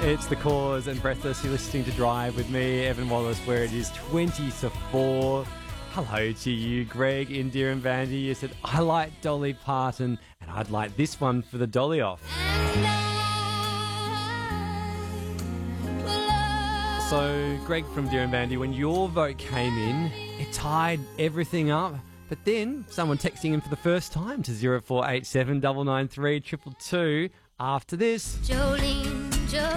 It's The Cause and Breathless. You're listening to Drive with me, Evan Wallace, where it is 20 to 4. Hello to you, Greg, India and Vandy. You said, I like Dolly Parton, and I'd like this one for the Dolly Off. So, Greg from Dear and Vandy, when your vote came in, it tied everything up. But then, someone texting in for the first time to 0487 993 222 after this. Jolene,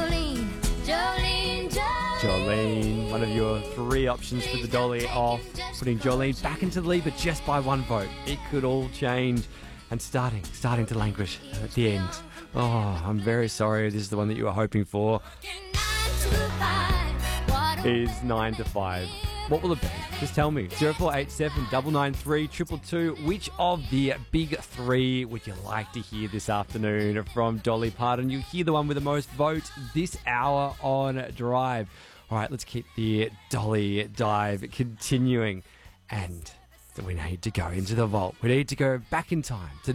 Jolene, one of your three options for the Dolly Off, putting Jolene back into the lead, but just by one vote. It could all change, and starting to languish at the end. Oh, I'm very sorry. This is the one that you were hoping for. Is 9 to 5. What will it be? Just tell me. 0487 993 222. Which of the big three would you like to hear this afternoon from Dolly Parton? You hear the one with the most votes this hour on Drive. All right, let's keep the Dolly dive continuing. And we need to go into the vault. We need to go back in time to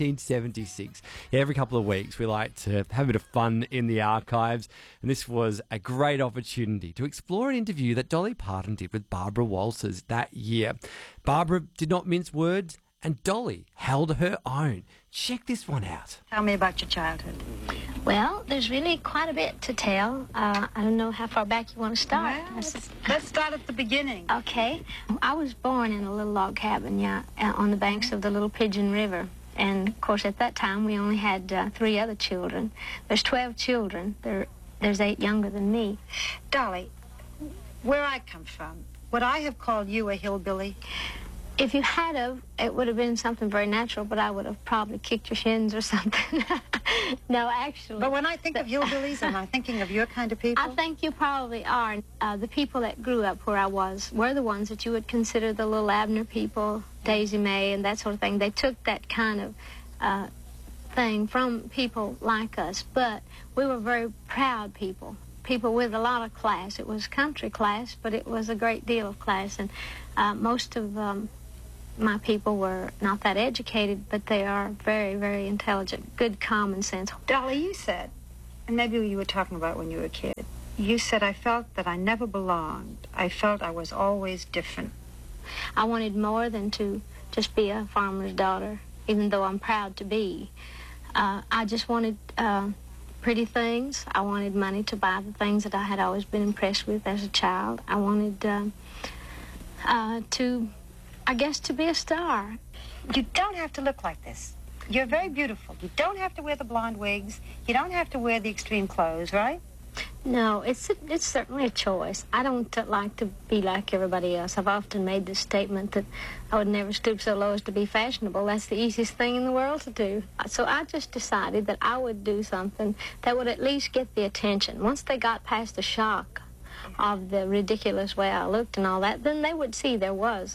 1976. Every couple of weeks, we like to have a bit of fun in the archives. And this was a great opportunity to explore an interview that Dolly Parton did with Barbara Walters that year. Barbara did not mince words, and Dolly held her own. Check this one out. Tell me about your childhood. Well, there's really quite a bit to tell. I don't know how far back you want to start. Well, let's start at the beginning. Okay. I was born in a little log cabin, on the banks of the Little Pigeon River. And, of course, at that time, we only had 3 other children. There's 12 children. There's 8 younger than me. Dolly, where I come from, would I have called you a hillbilly? If you had of, it would have been something very natural, but I would have probably kicked your shins or something. No, actually. But when I think of hillbillies, am I thinking of your kind of people? I think you probably are. The people that grew up where I was were the ones that you would consider the little Abner people, Daisy May and that sort of thing. They took that kind of thing from people like us, but we were very proud people with a lot of class. It was country class, but it was a great deal of class, and most of my people were not that educated, but they are very, very intelligent, good common sense. Dolly, you said, and maybe you were talking about when you were a kid, you said, I felt that I never belonged. I felt I was always different. I wanted more than to just be a farmer's daughter, even though I'm proud to be. I just wanted pretty things. I wanted money to buy the things that I had always been impressed with as a child. I wanted to be a star. You don't have to look like this. You're very beautiful. You don't have to wear the blonde wigs. You don't have to wear the extreme clothes, right? No, it's certainly a choice. I don't like to be like everybody else. I've often made this statement that I would never stoop so low as to be fashionable. That's the easiest thing in the world to do. So I just decided that I would do something that would at least get the attention. Once they got past the shock of the ridiculous way I looked and all that, then they would see there was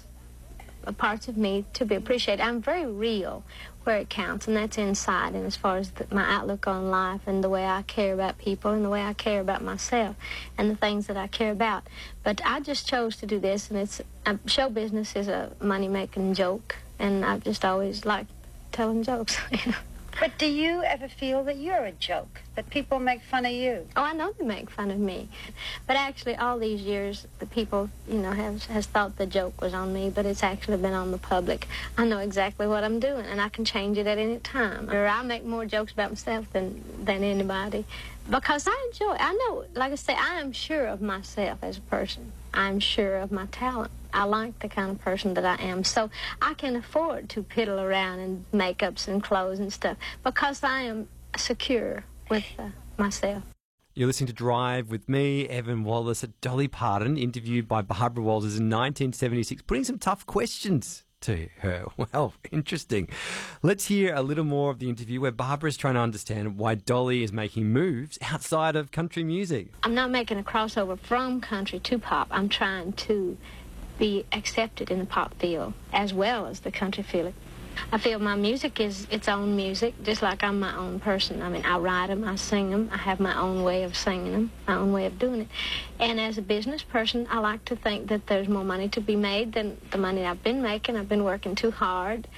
a parts of me to be appreciated. I'm very real where it counts, and that's inside, and as far as my outlook on life and the way I care about people and the way I care about myself and the things that I care about. But I just chose to do this, and show business is a money-making joke, and I've just always liked telling jokes, you know. But do you ever feel that you're a joke, that people make fun of you? Oh, I know they make fun of me. But actually, all these years, the people, has thought the joke was on me, but it's actually been on the public. I know exactly what I'm doing, and I can change it at any time. Or I make more jokes about myself than anybody, because I enjoy it. I know, like I say, I am sure of myself as a person. I'm sure of my talent. I like the kind of person that I am, so I can afford to piddle around in makeups and clothes and stuff because I am secure with myself. You're listening to Drive with me, Evan Wallace, at Dolly Parton, interviewed by Barbara Walters in 1976, putting some tough questions to her. Well, interesting. Let's hear a little more of the interview where Barbara is trying to understand why Dolly is making moves outside of country music. I'm not making a crossover from country to pop. I'm trying to be accepted in the pop field as well as the country field. I feel my music is its own music, just like I'm my own person. I mean, I write them, I sing them, I have my own way of singing them, my own way of doing it. And as a business person, I like to think that there's more money to be made than the money I've been making. I've been working too hard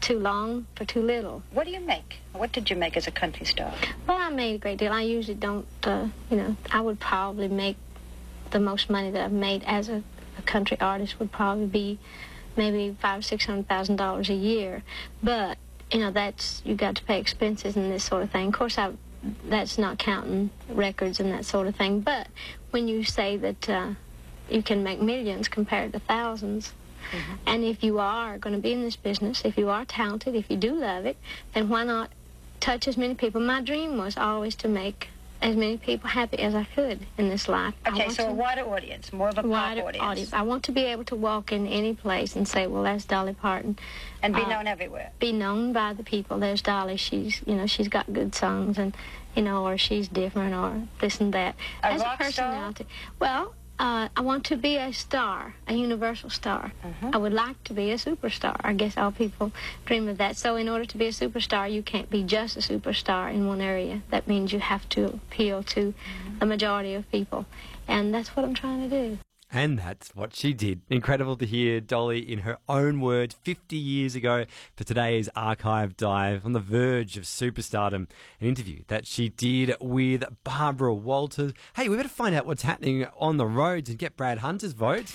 too long for too little. What do you make? What did you make as a country star? Well, I made a great deal. I usually don't, I would probably make the most money that I've made as a country artist would probably be maybe $500,000 or $600,000 a year. But, that's, you got to pay expenses and this sort of thing. Of course, that's not counting records and that sort of thing. But when you say that you can make millions compared to thousands, and if you are going to be in this business, if you are talented, if you do love it, then why not touch as many people? My dream was always to make as many people happy as I could in this life. Okay, so a wider audience, more of a pop audience. I want to be able to walk in any place and say, well, that's Dolly Parton. And be known everywhere. Be known by the people. There's Dolly. She's got good songs, and, or she's different, or this and that. As a personality. Star? Well, I want to be a star, a universal star. I would like to be a superstar. I guess all people dream of that. So in order to be a superstar, you can't be just a superstar in one area. That means you have to appeal to the majority of people. And that's what I'm trying to do. And that's what she did. Incredible to hear Dolly in her own words 50 years ago for today's Archive Dive on the verge of superstardom. An interview that she did with Barbara Walters. Hey, we better find out what's happening on the roads and get Brad Hunter's vote.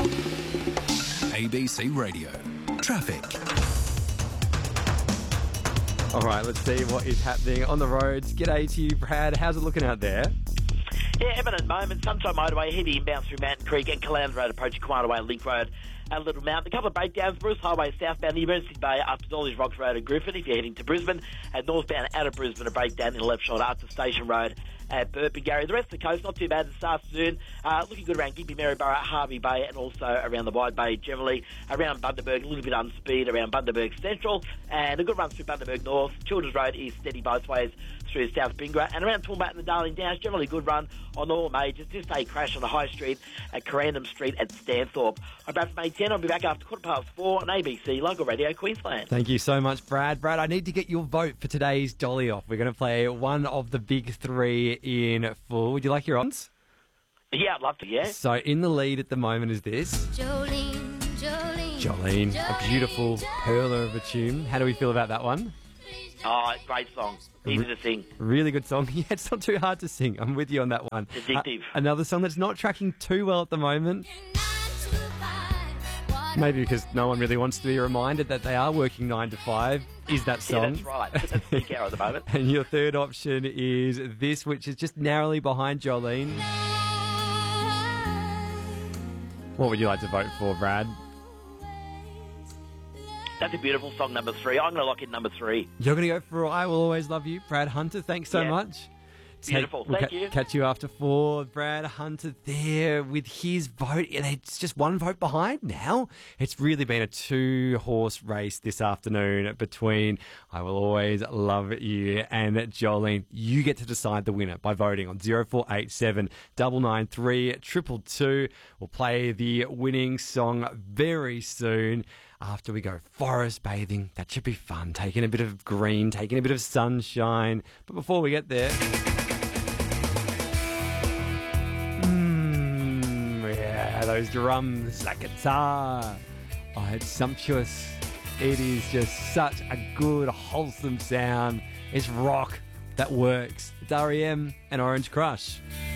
ABC Radio. Traffic. All right, let's see what is happening on the roads. G'day to you, Brad. How's it looking out there? Yeah, imminent moment. Sunshine Motorway, heavy inbound through Mountain Creek and Calandra Road approaching Quanah Way and Link Road at Little Mountain. A couple of breakdowns. Bruce Highway southbound, the Emergency Bay up to Dolly's Rocks Road at Griffin if you're heading to Brisbane. And northbound out of Brisbane, a breakdown in the left shoulder up to Station Road at Burpengary. The rest of the coast, not too bad this afternoon. Looking good around Gympie, Maryborough, Harvey Bay, and also around the Wide Bay generally. Around Bundaberg, a little bit unspeed around Bundaberg Central. And a good run through Bundaberg North. Childers Road is steady both ways through South Bingara. And around Toowoomba and the Darling Downs, generally good run on all majors. Just a crash on the High Street at Corandom Street at Stanthorpe. I'm Brad from A10. I'll be back after 4:15 on ABC Local Radio Queensland. Thank you so much, Brad. Brad, I need to get your vote for today's Dolly Off. We're going to play one of the big three in full. Would you like your odds? Yeah, I'd love to, yeah. So in the lead at the moment is this. Jolene, a beautiful perler of a tune. How do we feel about that one? Oh, great song. Easy to sing. Really good song. Yeah, it's not too hard to sing. I'm with you on that one. Addictive. Another song that's not tracking too well at the moment. Maybe because no one really wants to be reminded that they are working 9 to 5. Is that song? Yeah, that's right. That's peak hour at the moment. And your third option is this, which is just narrowly behind Jolene. What would you like to vote for, Brad? That's a beautiful song, number 3. I'm going to lock in number 3. You're going to go for I Will Always Love You. Brad Hunter, thanks so much. Beautiful. Thank you. Catch you after 4. Brad Hunter there with his vote. And it's just one vote behind now. It's really been a 2-horse race this afternoon between I Will Always Love You and Jolene. You get to decide the winner by voting on 0487 993 222. We'll play the winning song very soon after we go forest bathing. That should be fun. Taking a bit of green, taking a bit of sunshine. But before we get there... those drums, that guitar. Oh, it's sumptuous. It is just such a good, wholesome sound. It's rock that works. It's R.E.M. and Orange Crush.